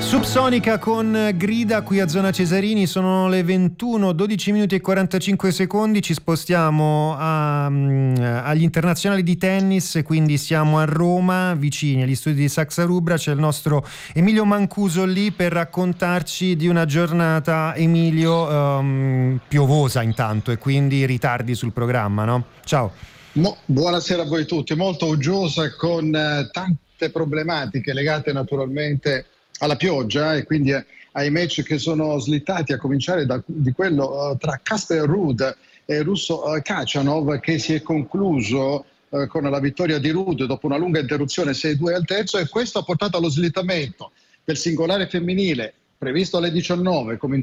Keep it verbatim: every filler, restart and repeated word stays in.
Subsonica con Grida qui a Zona Cesarini, sono le ventuno, dodici minuti e quarantacinque secondi, ci spostiamo a, um, agli internazionali di tennis, quindi siamo a Roma, vicini agli studi di Saxa Rubra, c'è il nostro Emilio Mancuso lì per raccontarci di una giornata, Emilio, um, piovosa intanto e quindi ritardi sul programma, no? Ciao. Mo, buonasera a voi tutti, molto uggiosa con eh, tante problematiche legate naturalmente alla pioggia e quindi eh, ai match che sono slittati, a cominciare da, di quello uh, tra Casper Ruud e russo uh, Khachanov, che si è concluso uh, con la vittoria di Ruud dopo una lunga interruzione sei due al terzo, e questo ha portato allo slittamento del singolare femminile previsto alle diciannove, cominciato